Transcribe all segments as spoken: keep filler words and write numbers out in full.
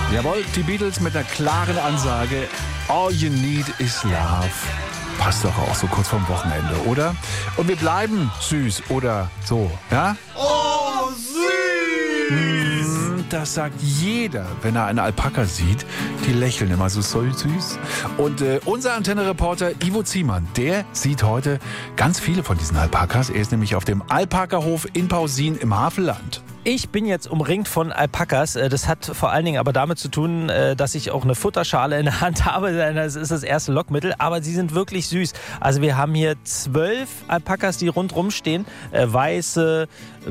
Jawohl, die Beatles mit einer klaren Ansage. All you need is love. Passt doch auch so kurz vorm Wochenende, oder? Und wir bleiben süß oder so, ja? Oh, süß! Das sagt jeder, wenn er eine Alpaka sieht. Die lächeln immer so süß. Und äh, unser Antenne-Reporter Ivo Ziemann, der sieht heute ganz viele von diesen Alpakas. Er ist nämlich auf dem Alpaka-Hof in Pausin im Havelland. Ich bin jetzt umringt von Alpakas. Das hat vor allen Dingen aber damit zu tun, dass ich auch eine Futterschale in der Hand habe. Das ist das erste Lockmittel, aber sie sind wirklich süß. Also wir haben hier zwölf Alpakas, die rundherum stehen. Weiße,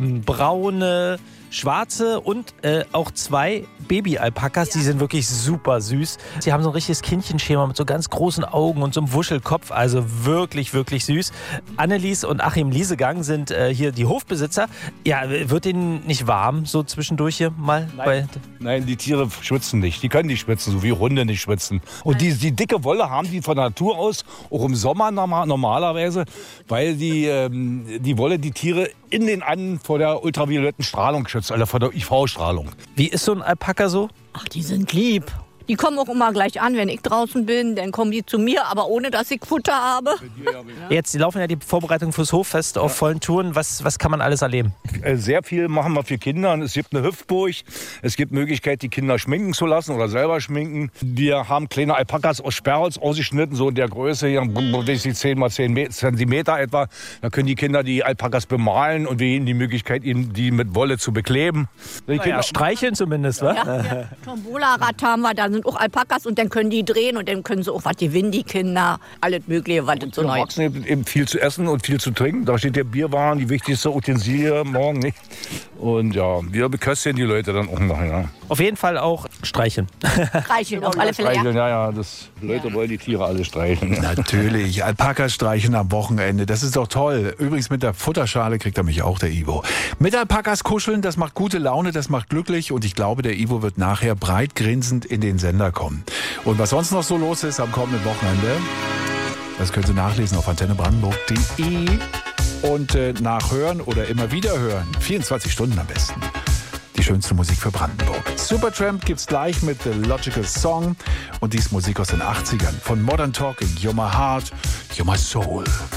braune, schwarze und äh, auch zwei Baby-Alpakas, die sind wirklich super süß. Sie haben so ein richtiges Kindchenschema mit so ganz großen Augen und so einem Wuschelkopf, also wirklich, wirklich süß. Annelies und Achim Liesegang sind äh, hier die Hofbesitzer. Ja, wird Ihnen nicht warm so zwischendurch hier mal? Nein, Bei Nein die Tiere schwitzen nicht. Die können nicht schwitzen, so wie Hunde nicht schwitzen. Und die, die dicke Wolle haben die von Natur aus, auch im Sommer normalerweise, weil die, ähm, die Wolle die Tiere in den Annen vor der ultravioletten Strahlung schützt, also vor der I V-Strahlung. Wie ist so ein Alpaka so? Ach, die sind lieb. Die kommen auch immer gleich an, wenn ich draußen bin. Dann kommen die zu mir, aber ohne, dass ich Futter habe. Jetzt laufen ja die Vorbereitungen fürs Hoffest auf vollen Touren. Was, was kann man alles erleben? Sehr viel machen wir für Kinder. Es gibt eine Hüpfburg. Es gibt Möglichkeit, die Kinder schminken zu lassen oder selber schminken. Wir haben kleine Alpakas aus Sperrholz ausgeschnitten, so in der Größe, hier, zehn mal zehn Zentimeter etwa. Da können die Kinder die Alpakas bemalen und wir ihnen die Möglichkeit, ihnen die mit Wolle zu bekleben. Die Ja, streicheln zumindest, wa? Ja, ja. Tombola-Rad haben wir, da sind auch Alpakas und dann können die drehen und dann können sie auch was gewinnen, die Kinder. Alles Mögliche, was es so Die neu. Erwachsene haben eben viel zu essen und viel zu trinken. Da steht der Bierwaren, die wichtigste Utensilie morgen, nicht? Und ja, wir beköstigen die Leute dann auch noch, ja. Auf jeden Fall auch streicheln. Streicheln auf alle Fälle. Streicheln, Ja. ja, ja, das, Leute wollen die Tiere alle streicheln. Natürlich, Alpakas streichen am Wochenende, das ist doch toll. Übrigens mit der Futterschale kriegt er mich auch, der Ivo. Mit Alpakas kuscheln, das macht gute Laune, das macht glücklich und ich glaube, der Ivo wird nachher breit grinsend in den Sender kommen. Und was sonst noch so los ist am kommenden Wochenende, das können Sie nachlesen auf antenne brandenburg punkt de und äh, nachhören oder immer wieder hören. vierundzwanzig Stunden am besten. Die schönste Musik für Brandenburg. Supertramp gibt's gleich mit The Logical Song und dies Musik aus den achtzigern. Von Modern Talking, You're My Heart, You're My Soul.